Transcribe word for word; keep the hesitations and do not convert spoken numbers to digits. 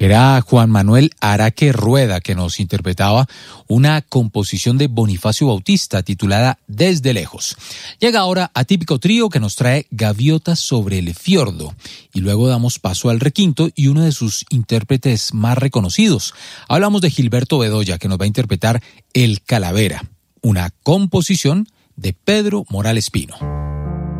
Era Juan Manuel Araque Rueda que nos interpretaba una composición de Bonifacio Bautista titulada Desde Lejos. Llega ahora Atípico Trío que nos trae Gaviotas sobre el fiordo y luego damos paso al requinto y uno de sus intérpretes más reconocidos. Hablamos de Gilberto Bedoya que nos va a interpretar El Calavera, una composición de Pedro Morales Pino.